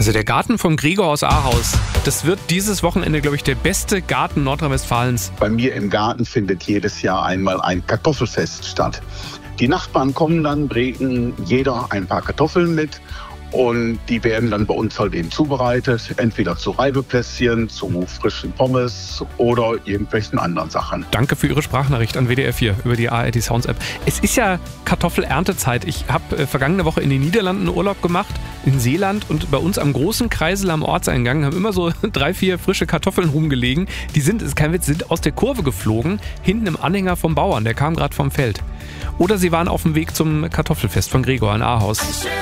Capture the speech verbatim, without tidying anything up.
Also der Garten vom Gregor aus Ahaus, das wird dieses Wochenende, glaube ich, der beste Garten Nordrhein-Westfalens. Bei mir im Garten findet jedes Jahr einmal ein Kartoffelfest statt. Die Nachbarn kommen dann, bringen jeder ein paar Kartoffeln mit und die werden dann bei uns halt eben zubereitet, entweder zu Reibeplätzchen, zu frischen Pommes oder irgendwelchen anderen Sachen. Danke für Ihre Sprachnachricht an W D R vier über die A R D Sounds App. Es ist ja Kartoffelerntezeit. Ich habe äh, vergangene Woche in den Niederlanden Urlaub gemacht, in Seeland, und bei uns am großen Kreisel am Ortseingang haben immer so drei, vier frische Kartoffeln rumgelegen. Die sind, ist kein Witz, sind aus der Kurve geflogen, hinten im Anhänger vom Bauern, der kam gerade vom Feld. Oder sie waren auf dem Weg zum Kartoffelfest von Gregor in Ahaus.